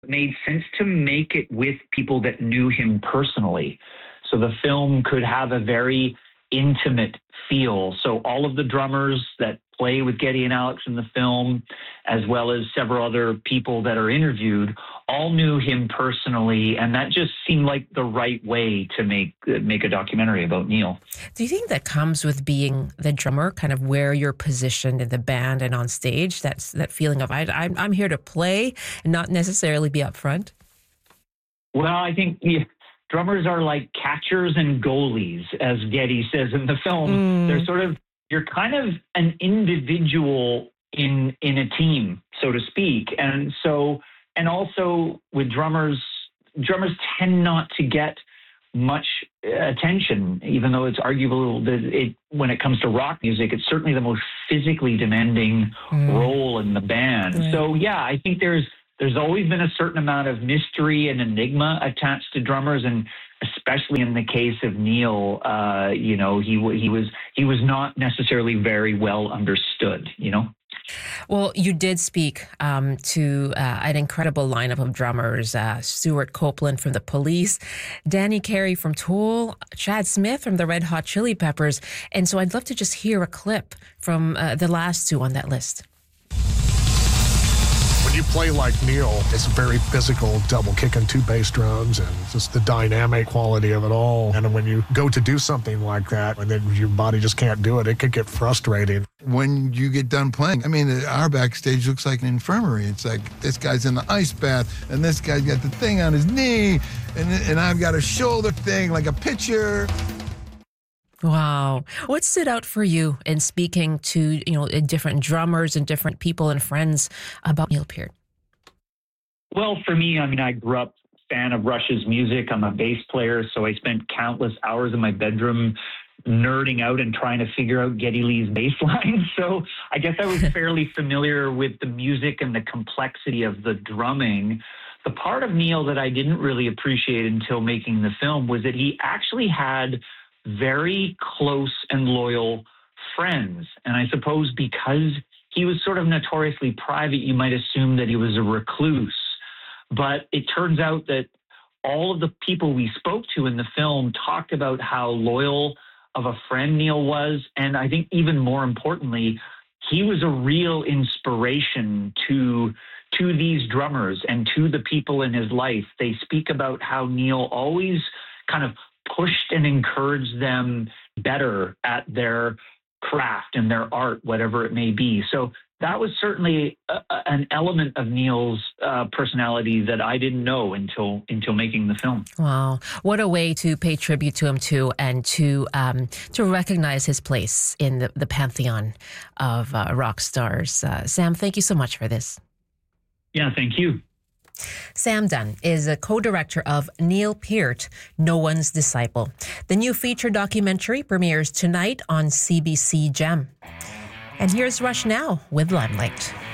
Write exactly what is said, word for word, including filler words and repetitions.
made sense to make it with people that knew him personally. So the film could have a very intimate feel. So all of the drummers that play with Geddy and Alex in the film, as well as several other people that are interviewed, all knew him personally, and that just seemed like the right way to make make a documentary about Neil. Do you think that comes with being the drummer, kind of where you're positioned in the band and on stage? That's that feeling of I, I'm I'm here to play and not necessarily be up front. Well, I think yeah, drummers are like catchers and goalies, as Geddy says in the film. Mm. They're sort of you're kind of an individual in in a team, so to speak, and so. And also with drummers, drummers tend not to get much attention, even though it's arguable that it, when it comes to rock music, it's certainly the most physically demanding mm. role in the band. Right. So, yeah, I think there's there's always been a certain amount of mystery and enigma attached to drummers, and especially in the case of Neil, uh, you know, he he was he was not necessarily very well understood, you know. Well, you did speak um, to uh, an incredible lineup of drummers, uh, Stuart Copeland from The Police, Danny Carey from Tool, Chad Smith from the Red Hot Chili Peppers. And so I'd love to just hear a clip from uh, the last two on that list. When you play like Neil, it's very physical, double kicking two bass drums and just the dynamic quality of it all. And when you go to do something like that and then your body just can't do it, it could get frustrating. When you get done playing, I mean, our backstage looks like an infirmary. It's like this guy's in the ice bath and this guy's got the thing on his knee and, and I've got a shoulder thing like a pitcher. Wow. What stood out for you in speaking to, you know, different drummers and different people and friends about Neil Peart? Well, for me, I mean, I grew up a fan of Rush's music. I'm a bass player, so I spent countless hours in my bedroom nerding out and trying to figure out Geddy Lee's bass line. So I guess I was fairly familiar with the music and the complexity of the drumming. The part of Neil that I didn't really appreciate until making the film was that he actually had very close and loyal friends. And I suppose because he was sort of notoriously private, you might assume that he was a recluse. But it turns out that all of the people we spoke to in the film talked about how loyal of a friend Neil was. And I think even more importantly, he was a real inspiration to to these drummers and to the people in his life. They speak about how Neil always kind of pushed and encouraged them better at their craft and their art, whatever it may be. So that was certainly a, an element of Neil's uh, personality that I didn't know until until making the film. Wow. What a way to pay tribute to him, too, and to um, to recognize his place in the, the pantheon of uh, rock stars. Uh, Sam, thank you so much for this. Yeah, thank you. Sam Dunn is a co-director of Neil Peart, No One's Disciple. The new feature documentary premieres tonight on C B C Gem. And here's Rush now with Limelight.